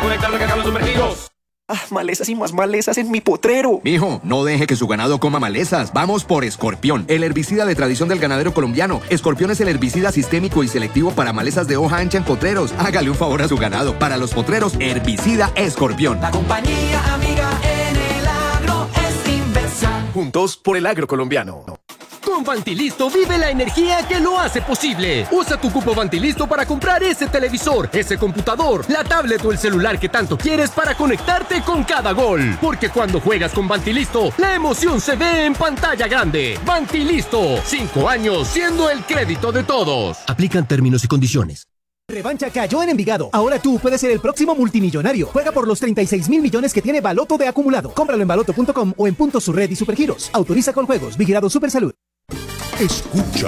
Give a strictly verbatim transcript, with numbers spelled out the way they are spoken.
conectar, recargar los sumergidos. Ah, malezas y más malezas en mi potrero. Mijo, no deje que su ganado coma malezas. Vamos por Escorpión, el herbicida de tradición del ganadero colombiano. Escorpión es el herbicida sistémico y selectivo para malezas de hoja ancha en potreros. Hágale un favor a su ganado. Para los potreros, herbicida Escorpión. La compañía amiga en el agro es Inversa. Juntos por el agro colombiano. Con Fantilisto vive la energía que lo hace posible. Usa tu cupo Fantilisto para comprar ese televisor, ese computador, la tablet o el celular que tanto quieres para conectarte con cada gol. Porque cuando juegas con Fantilisto, la emoción se ve en pantalla grande. Fantilisto, cinco años siendo el crédito de todos. Aplican términos y condiciones. Revancha cayó en Envigado. Ahora tú puedes ser el próximo multimillonario. Juega por los treinta y seis mil millones que tiene Baloto de acumulado. Cómpralo en baloto punto com o en puntos Surred y Supergiros. Autoriza con juegos. Vigilado Supersalud. Escucha